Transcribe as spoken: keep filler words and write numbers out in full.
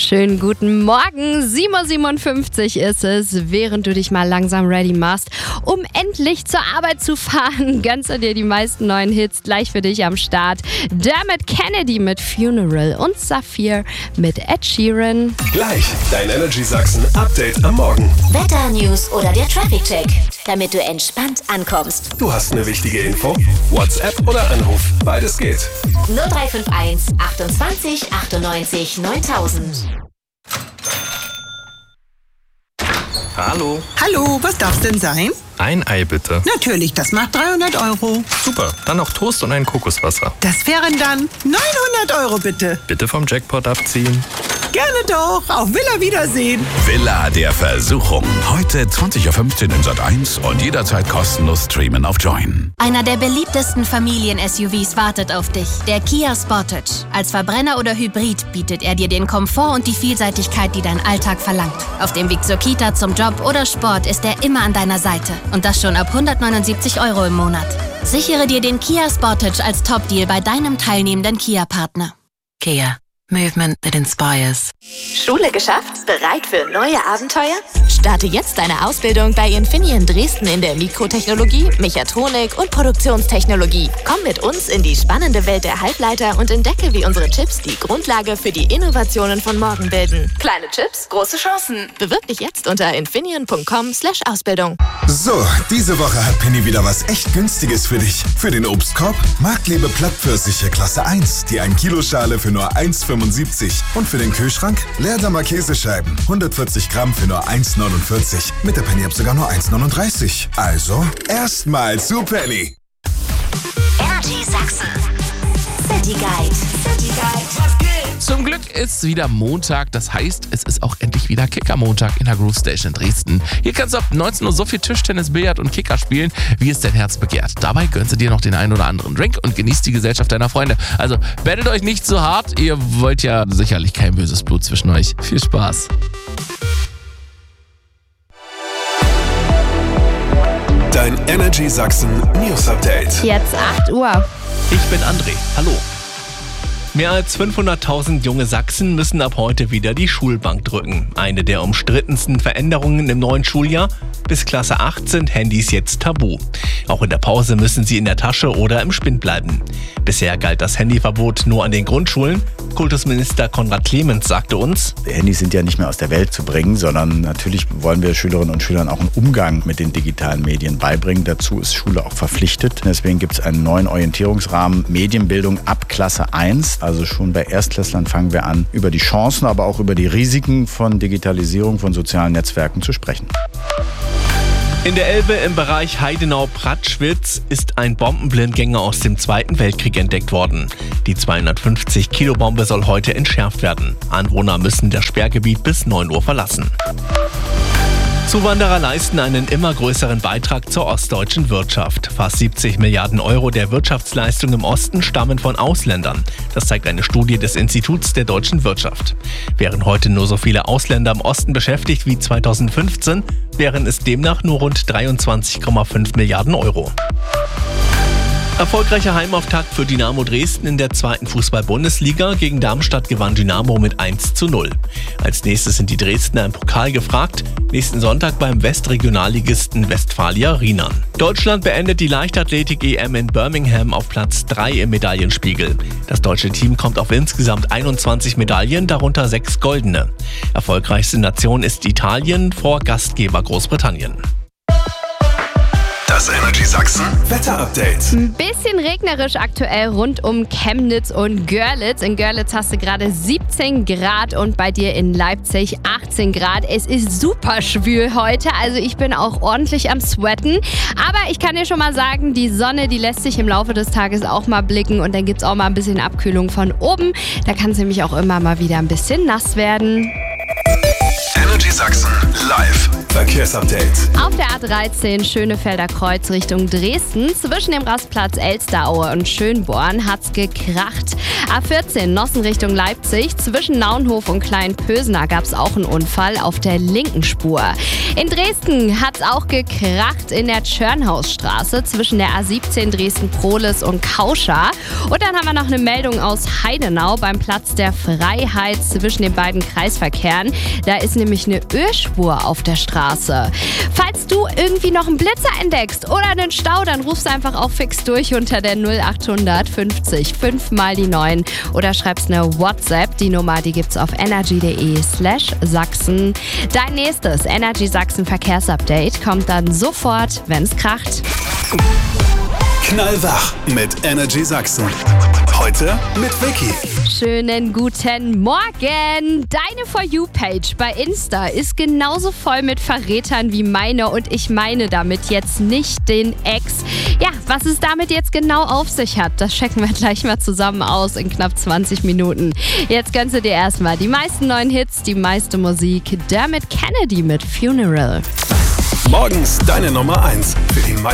Schönen guten Morgen, sieben Uhr siebenundfünfzig ist es, während du dich mal langsam ready machst, um endlich zur Arbeit zu fahren. Gönnst du dir die meisten neuen Hits gleich für dich am Start. Dermot Kennedy mit Funeral und Saphir mit Ed Sheeran. Gleich dein Energy Sachsen Update am Morgen. Wetter, News oder der Traffic-Check, damit du entspannt ankommst. Du hast eine wichtige Info? WhatsApp oder Anruf? Beides geht. null drei fünf eins achtundzwanzig achtundneunzig neuntausend. Hallo. Hallo, was darf's denn sein? Ein Ei bitte. Natürlich, das macht dreihundert Euro. Super, dann noch Toast und ein Kokoswasser. Das wären dann neunhundert Euro bitte. Bitte vom Jackpot abziehen. Gerne doch, auf Villa Wiedersehen. Villa der Versuchung. Heute zwanzig Uhr fünfzehn in Sat eins und jederzeit kostenlos streamen auf Join. Einer der beliebtesten Familien-S U Vs wartet auf dich, der Kia Sportage. Als Verbrenner oder Hybrid bietet er dir den Komfort und die Vielseitigkeit, die dein Alltag verlangt. Auf dem Weg zur Kita, zum Job oder Sport ist er immer an deiner Seite. Und das schon ab hundertneunundsiebzig Euro im Monat. Sichere dir den Kia Sportage als Top-Deal bei deinem teilnehmenden Kia-Partner. Kia. Movement that inspires. Schule geschafft? Bereit für neue Abenteuer? Starte jetzt deine Ausbildung bei Infineon Dresden in der Mikrotechnologie, Mechatronik und Produktionstechnologie. Komm mit uns in die spannende Welt der Halbleiter und entdecke, wie unsere Chips die Grundlage für die Innovationen von morgen bilden. Kleine Chips, große Chancen. Bewirb dich jetzt unter infineon punkt com slash Ausbildung. So, diese Woche hat Penny wieder was echt Günstiges für dich. Für den Obstkorb Marktlebe Plattpfirsiche Klasse eins, die ein Kilo Schale für nur eins Komma fünfundsiebzig. Und für den Kühlschrank Leerdammer Käsescheiben, hundertvierzig Gramm für nur eins Komma neunundvierzig. Mit der Penny-App sogar nur eins Komma neununddreißig. Also, erstmal zu Penny. Energy Sachsen. City Guide. City Guide. Zum Glück ist wieder Montag, das heißt, es ist auch endlich wieder Kicker-Montag in der Groove Station in Dresden. Hier kannst du ab neunzehn Uhr so viel Tischtennis, Billard und Kicker spielen, wie es dein Herz begehrt. Dabei gönnst du dir noch den einen oder anderen Drink und genießt die Gesellschaft deiner Freunde. Also bettet euch nicht so hart, ihr wollt ja sicherlich kein böses Blut zwischen euch. Viel Spaß. Dein Energy Sachsen News Update. Jetzt acht Uhr. Ich bin André. Hallo. Mehr als fünfhunderttausend junge Sachsen müssen ab heute wieder die Schulbank drücken. Eine der umstrittensten Veränderungen im neuen Schuljahr. Bis Klasse acht sind Handys jetzt tabu. Auch in der Pause müssen sie in der Tasche oder im Spind bleiben. Bisher galt das Handyverbot nur an den Grundschulen. Kultusminister Konrad Clemens sagte uns: Handys sind ja nicht mehr aus der Welt zu bringen, sondern natürlich wollen wir Schülerinnen und Schülern auch einen Umgang mit den digitalen Medien beibringen. Dazu ist Schule auch verpflichtet. Deswegen gibt es einen neuen Orientierungsrahmen Medienbildung ab Klasse eins. Also schon bei Erstklässlern fangen wir an, über die Chancen, aber auch über die Risiken von Digitalisierung von sozialen Netzwerken zu sprechen. In der Elbe im Bereich Heidenau-Pratschwitz ist ein Bombenblindgänger aus dem Zweiten Weltkrieg entdeckt worden. Die zweihundertfünfzig Kilo Bombe soll heute entschärft werden. Anwohner müssen das Sperrgebiet bis neun Uhr verlassen. Zuwanderer leisten einen immer größeren Beitrag zur ostdeutschen Wirtschaft. Fast siebzig Milliarden Euro der Wirtschaftsleistung im Osten stammen von Ausländern. Das zeigt eine Studie des Instituts der deutschen Wirtschaft. Wären heute nur so viele Ausländer im Osten beschäftigt wie zweitausendfünfzehn, wären es demnach nur rund dreiundzwanzig Komma fünf Milliarden Euro. Erfolgreicher Heimauftakt für Dynamo Dresden in der zweiten Fußball-Bundesliga. Gegen Darmstadt gewann Dynamo mit eins zu null. Als nächstes sind die Dresdner im Pokal gefragt. Nächsten Sonntag beim Westregionalligisten Westfalia Rienan. Deutschland beendet die Leichtathletik-E M in Birmingham auf Platz drei im Medaillenspiegel. Das deutsche Team kommt auf insgesamt einundzwanzig Medaillen, darunter sechs goldene. Erfolgreichste Nation ist Italien vor Gastgeber Großbritannien. Das Energy Sachsen Wetter-Update. Ein bisschen regnerisch aktuell rund um Chemnitz und Görlitz. In Görlitz hast du gerade siebzehn Grad und bei dir in Leipzig achtzehn Grad. Es ist super schwül heute, also ich bin auch ordentlich am Sweaten. Aber ich kann dir schon mal sagen, die Sonne, die lässt sich im Laufe des Tages auch mal blicken und dann gibt es auch mal ein bisschen Abkühlung von oben. Da kann es nämlich auch immer mal wieder ein bisschen nass werden. Energy Energy Sachsen live Verkehrsupdate. Auf der A dreizehn Schönefelder Kreuz Richtung Dresden zwischen dem Rastplatz Elsteraue und Schönborn hat's gekracht. A vierzehn Nossen Richtung Leipzig zwischen Naunhof und Kleinpösener gab's auch einen Unfall auf der linken Spur. In Dresden hat's auch gekracht in der Tschörnhausstraße zwischen der A siebzehn Dresden-Prohlis und Kauscha. Und dann haben wir noch eine Meldung aus Heidenau beim Platz der Freiheit zwischen den beiden Kreisverkehren. Da ist nämlich eine Ölspur auf der Straße. Falls du irgendwie noch einen Blitzer entdeckst oder einen Stau, dann rufst einfach auch fix durch unter der null achthundert fünfzig fünf mal die neun oder schreibst eine WhatsApp. Die Nummer, die gibt's auf energy.de slash Sachsen. Dein nächstes Energy Sachsen Verkehrsupdate kommt dann sofort, wenn's kracht. Knallwach mit Energy Sachsen. Heute mit Vicky. Schönen guten Morgen. Deine For You-Page bei Insta ist genauso voll mit Verrätern wie meine und ich meine damit jetzt nicht den Ex. Ja, was es damit jetzt genau auf sich hat, das checken wir gleich mal zusammen aus in knapp zwanzig Minuten. Jetzt gönnst du dir erstmal die meisten neuen Hits, die meiste Musik. Dermot Kennedy mit Funeral. Morgens deine Nummer eins für die